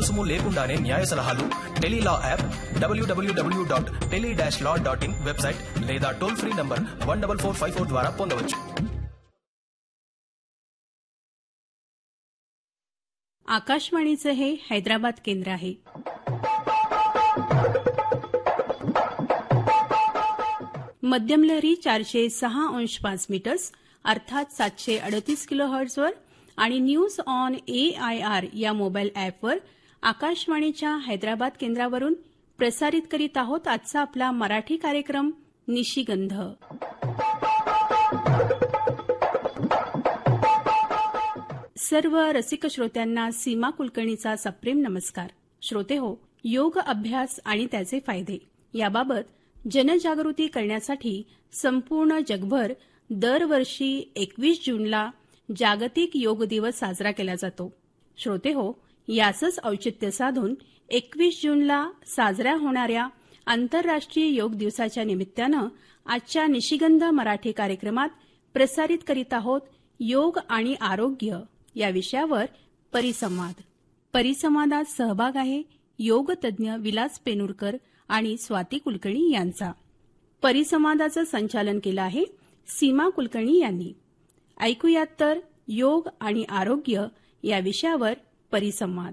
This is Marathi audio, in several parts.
రుసుము లేకుండానే న్యాయ సలహాలు టెలీలా యాప్, www.tele-law.in వెబ్సైట్ లేదా టోల్ ఫ్రీ నంబర్ 14454 ద్వారా పొందవచ్చు. आकाशवाणीचं हे हैदराबाद केंद्र आहे. मध्यम लहरी 406.5 मीटर्स अर्थात 738 किलोहर्ट्झवर आणि न्यूज ऑन AIR या मोबाईल ॲपवर आकाशवाणीच्या हैदराबाद केंद्रावरून प्रसारित करीत आहोत आजचा आपला मराठी कार्यक्रम निशिगंध. सर्व रसिक श्रोत्यांना सीमा कुलकर्णीचा सप्रेम नमस्कार. श्रोते हो, योग अभ्यास आणि त्याचे फायदे याबाबत जनजागृती करण्यासाठी संपूर्ण जगभर दरवर्षी 21 जूनला जागतिक योग दिवस साजरा केला जातो. श्रोते हो, याचंच औचित्य साधून 21 जूनला साजऱ्या होणाऱ्या आंतरराष्ट्रीय योग दिवसाच्या निमित्तानं आजच्या निशिगंध मराठी कार्यक्रमात प्रसारित करीत आहोत योग आणि आरोग्य या विषयावर परिसंवाद. परिसंवादात सहभाग आहे योग तज्ज्ञ विलास पेनुरकर आणि स्वाती कुलकर्णी यांचा. परिसंवादाचं संचालन केलं आहे सीमा कुलकर्णी यांनी. ऐकूयात तर योग आणि आरोग्य या विषयावर परिसंवाद.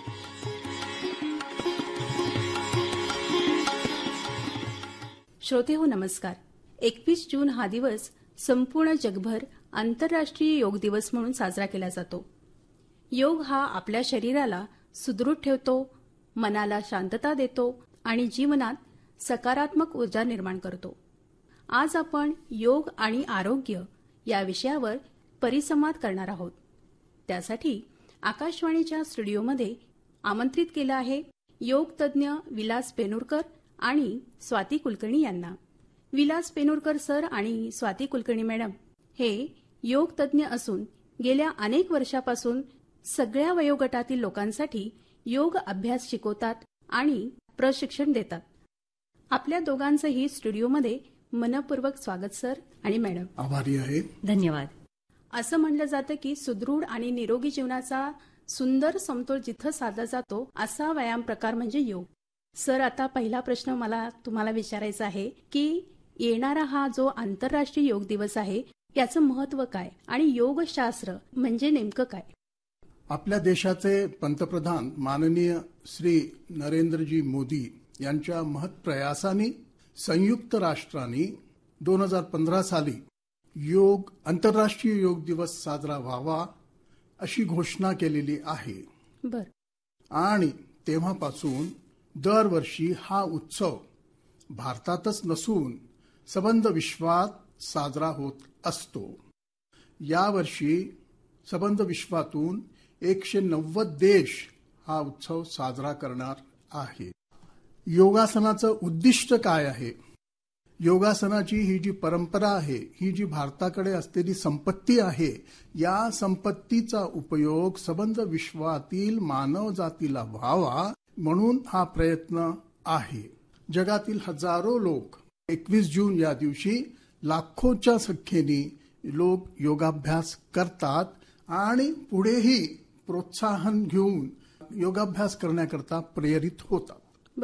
श्रोते हो, नमस्कार. 21 जून हा दिवस संपूर्ण जगभर आंतरराष्ट्रीय योग दिवस म्हणून साजरा केला जातो. योग हा आपल्या शरीराला सुदृढ ठेवतो, मनाला शांतता देतो आणि जीवनात सकारात्मक ऊर्जा निर्माण करतो. आज आपण योग आणि आरोग्य या विषयावर परिसंवाद करणार आहोत. त्यासाठी आकाशवाणीच्या स्टुडिओमध्ये आमंत्रित केलं आहे योग तज्ज्ञ विलास पेनुरकर आणि स्वाती कुलकर्णी यांना. विलास पेनुरकर सर आणि स्वाती कुलकर्णी मॅडम हे योग तज्ज्ञ असून गेल्या अनेक वर्षापासून सगळ्या वयोगटातील लोकांसाठी योग अभ्यास शिकवतात आणि प्रशिक्षण देतात. आपल्या दोघांचंही स्टुडिओमध्ये मनपूर्वक स्वागत सर आणि मॅडम. आभारी आहे. धन्यवाद. असं म्हणलं जातं की सुदृढ आणि निरोगी जीवनाचा सुंदर समतोल जिथं साधला जातो असा व्यायाम प्रकार म्हणजे योग. सर, आता पहिला प्रश्न मला तुम्हाला विचारायचा आहे की येणारा हा जो आंतरराष्ट्रीय योग दिवस आहे याचं महत्व काय आणि योगशास्त्र म्हणजे नेमकं काय? आपल्या देशाचे पंतप्रधान माननीय श्री नरेंद्रजी मोदी यांच्या महत्प्रयासाने संयुक्त राष्ट्रांनी 2015 साली आंतरराष्ट्रीय योग दिवस साजरा व्हावा अशी घोषणा केलेली आहे. आणि तेव्हापासून दरवर्षी हा उत्सव भारतातच नसून सबंध विश्वात साजरा होत असतो. यावर्षी सबंध विश्वातून 190 देश हा उत्सव साजरा करणार आहे. योगासनाचं उद्दिष्ट काय आहे? योगासनाची ही जी परंपरा आहे, ही जी भारताकडे असलेली संपत्ती आहे, या संपत्तीचा उपयोग सबंध विश्वातील मानव जातीला व्हावा म्हणून हा प्रयत्न आहे. जगातील हजारो लोक 21 जून या दिवशी लाखोच्या संख्येने लोक योगाभ्यास करतात आणि पुढेही प्रोत्साहन घेऊन योगाभ्यास करण्याकरता प्रेरित होतात.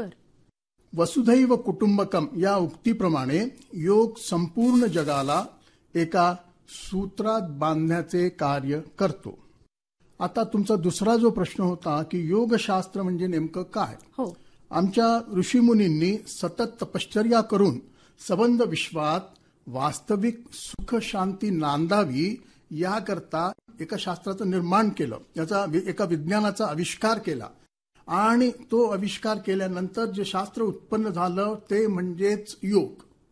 वसुधैव कुटुंबकम या उक्तीप्रमाणे योग संपूर्ण जगाला एका सूत्रात बांधण्याचे कार्य करतो. आता तुमचा दुसरा जो प्रश्न होता की योगशास्त्र म्हणजे नेमकं काय? आमच्या ऋषीमुनींनी सतत तपश्चर्या करून सबंध विश्वात वास्तविक सुख शांती नांदावी याकरता एका शास्त्राचं निर्माण केलं, याचा एका विज्ञानाचा आविष्कार केला. आणि तो आविष्कार केल्यानंतर जे शास्त्र उत्पन्न झालं ते म्हणजेच योग.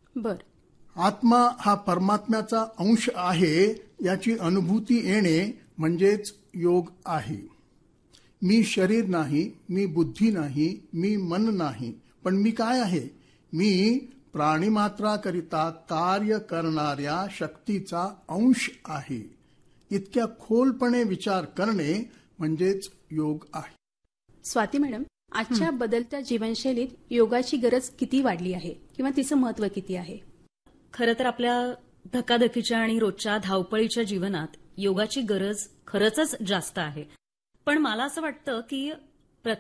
आत्मा हा परमात्म्याचा अंश आहे याची अनुभूती येणे म्हणजेच योग आहे. मी शरीर नाही, मी बुद्धी नाही, मी मन नाही, पण मी काय आहे? मी प्राणीमात्राकरिता कार्य करणाऱ्या शक्तीचा अंश आहे. इतक्या खोलपणे विचार करणे म्हणजेच योग आहे. स्वाती मॅडम, आजच्या बदलत्या जीवनशैलीत योगाची गरज किती वाढली आहे किंवा तिचं महत्व किती आहे? खरं तर आपल्या धकाधकीच्या आणि रोजच्या धावपळीच्या जीवनात योगाची गरज खरंच जास्त आहे. पण मला असं वाटतं की